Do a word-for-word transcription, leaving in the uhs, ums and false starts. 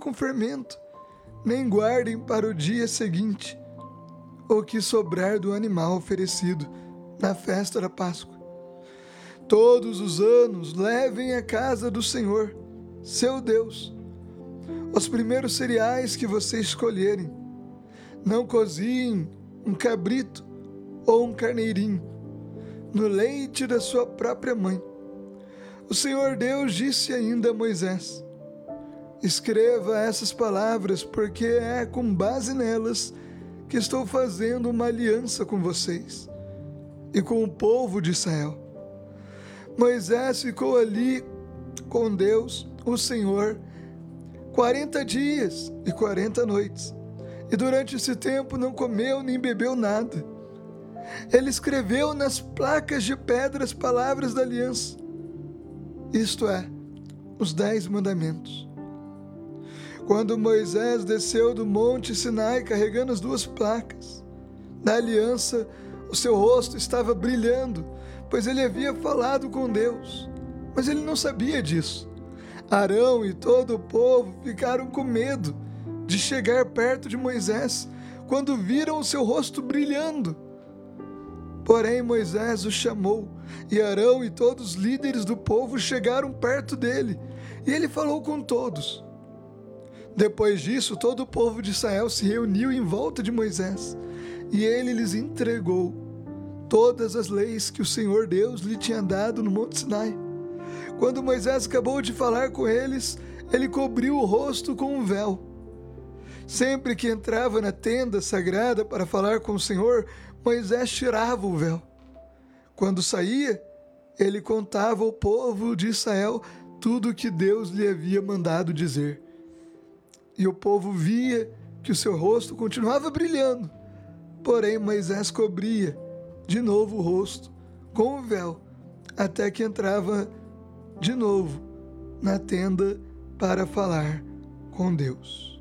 com fermento, nem guardem para o dia seguinte o que sobrar do animal oferecido na festa da Páscoa. Todos os anos levem à casa do Senhor, seu Deus, os primeiros cereais que vocês escolherem. Não coziem um cabrito ou um carneirinho no leite da sua própria mãe. O Senhor Deus disse ainda a Moisés: escreva essas palavras, porque é com base nelas que estou fazendo uma aliança com vocês e com o povo de Israel. Moisés ficou ali com Deus, o Senhor, quarenta dias e quarenta noites, e durante esse tempo não comeu nem bebeu nada. Ele escreveu nas placas de pedra as palavras da aliança, isto é, os dez mandamentos. Quando Moisés desceu do monte Sinai carregando as duas placas da aliança, o seu rosto estava brilhando, pois ele havia falado com Deus, mas ele não sabia disso. Arão e todo o povo ficaram com medo de chegar perto de Moisés quando viram o seu rosto brilhando. Porém, Moisés o chamou, e Arão e todos os líderes do povo chegaram perto dele, e ele falou com todos. Depois disso, todo o povo de Israel se reuniu em volta de Moisés, e ele lhes entregou todas as leis que o Senhor Deus lhe tinha dado no Monte Sinai. Quando Moisés acabou de falar com eles, ele cobriu o rosto com um véu. Sempre que entrava na tenda sagrada para falar com o Senhor, Moisés tirava o véu. Quando saía, ele contava ao povo de Israel tudo o que Deus lhe havia mandado dizer. E o povo via que o seu rosto continuava brilhando, porém Moisés cobria de novo o rosto com o véu, até que entrava de novo na tenda para falar com Deus.